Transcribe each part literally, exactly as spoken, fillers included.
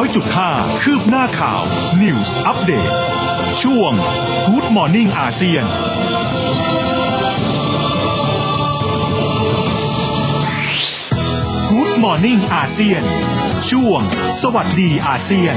อยจุดห้า คืบหน้าข่าว News Update ช่วง Good Morning อาเซียนGood Morning อาเซียนช่วงสวัสดีอาเซียน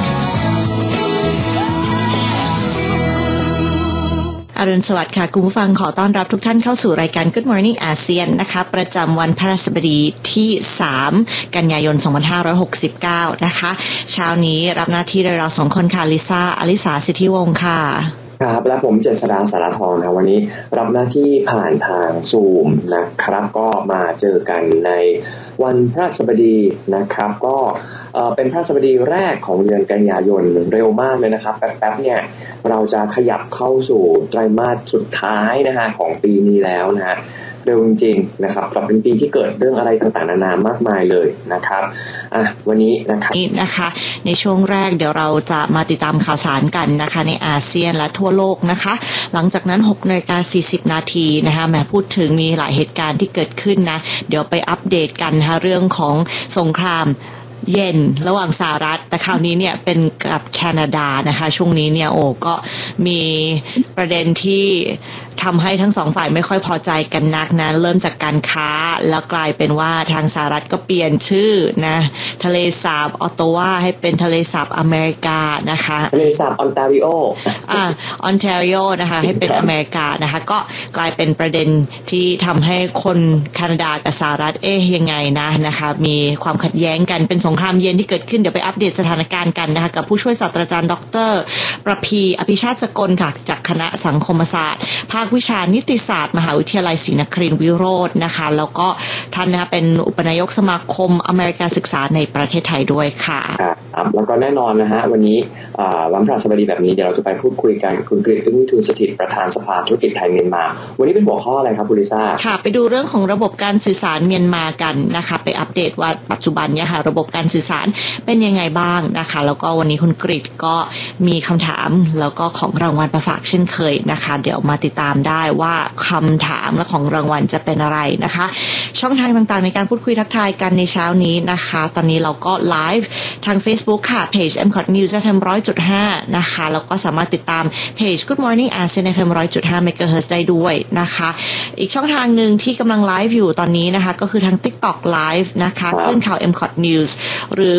อรุณสวัสดิ์ค่ะคุณผู้ฟังขอต้อนรับทุกท่านเข้าสู่รายการ Good Morning อาเซียนนะคะประจำวันพฤหัสบดีที่สามกันยายนสองพันห้าร้อยหกสิบเก้านะคะเช้านี้รับหน้าที่โดยเราสองคนค่ะลิซ่าอลิสาสิทธิวงศ์ค่ะครับและผมเจษฎาสารทองนะวันนี้รับหน้าที่ผ่านทางซูมนะครับก็มาเจอกันในวันพฤหัสบดีนะครับก็เอ่อเป็นพฤหัสบดีแรกของเดือนกันยายนเร็วมากเลยนะครับแป๊บๆเนี่ยเราจะขยับเข้าสู่ไตรมาสสุดท้ายนะฮะของปีนี้แล้วนะฮะเร็วจริงๆนะครับกลับเป็นปีที่เกิดเรื่องอะไรต่างๆนานามากมายเลยนะครับอ่ะวันนี้นะครับนี่นะคะในช่วงแรกเดี๋ยวเราจะมาติดตามข่าวสารกันนะคะในอาเซียนและทั่วโลกนะคะหลังจากนั้น หกนาฬิกาสี่สิบนาทีนะคะแม้พูดถึงมีหลายเหตุการณ์ที่เกิดขึ้นนะเดี๋ยวไปอัปเดตกันนะคะเรื่องของสงครามเย็นระหว่างสหรัฐแต่คราวนี้เนี่ยเป็นกับแคนาดานะคะช่วงนี้เนี่ยโอ้ก็มีประเด็นที่ทำให้ทั้งสองฝ่ายไม่ค่อยพอใจกันนักนะเริ่มจากการค้าแล้วกลายเป็นว่าทางสหรัฐก็เปลี่ยนชื่อนะทะเลสาบออตโตวาให้เป็นทะเลสาบอเมริกานะคะทะเลสาบออนตาริโออ่าออนแทริโอนะคะให้เป็นอเมริกานะคะก็กลายเป็นประเด็นที่ทำให้คนแคนาดากับสหรัฐเอ๊ยยังไงนะนะคะมีความขัดแย้งกันเป็นสงครามเย็นที่เกิดขึ้นเดี๋ยวไปอัปเดตสถานการณ์กันนะคะกับผู้ช่วยศาสตราจารย์ดร.ประภีอภิชาติสกลค่ะจากคณะสังคมศาสตร์ภาควิชานิติศาสตร์มหาวิทยาลัยศรีนครินทร์วิโรจน์นะคะแล้วก็ท่านนะคะเป็นอุปนายกสมาคมอเมริการศึกษาในประเทศไทยด้วยค่ะครับแล้วก็แน่นอนนะฮะวันนี้วันพฤหัสบดีแบบนี้เดี๋ยวเราจะไปพูดคุยกันกับคุณกฤษ อึ้งวิทูลสถิตประธานสภาธุรกิจไทยเมียนมาวันนี้เป็นหัวข้ออะไรครับคุณลิซ่าค่ะไปดูเรื่องของระบบการสื่อสารเมียนมากันนะคะไปอัปเดตว่าปัจจุบันเนี่ยค่ะระบบการสื่อสารเป็นยังไงบ้างนะคะแล้วก็วันนี้คุณกฤษก็มีคำถามแล้วก็ของรางวัลมาฝากเช่นเคยนะคะเดี๋ยวมาติดตามได้ว่าคำถามและของรางวัลจะเป็นอะไรนะคะช่องทางต่างๆในการพูดคุยทักทายกันในเช้านี้นะคะตอนนี้เราก็ไลฟ์ทาง Facebook ค่ะเพจ เอ็ม ซี โอ ที News เอฟ เอ็ม หนึ่งร้อยจุดห้า นะคะแล้วก็สามารถติดตามเพจ Good Morning อาเซียน เอฟ เอ็ม หนึ่งร้อยจุดห้า เมกะเฮิรตซ์ ได้ด้วยนะคะอีกช่องทางหนึ่งที่กำลังไลฟ์อยู่ตอนนี้นะคะก็คือทาง TikTok Live นะคะคลื่นข่าว เอ็ม ซี โอ ที News หรือ